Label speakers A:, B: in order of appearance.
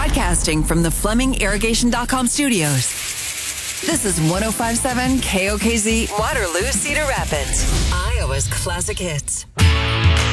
A: Broadcasting from the FlemingIrrigation.com studios. This is 105.7 KOKZ, Waterloo, Cedar Rapids, Iowa's classic hits.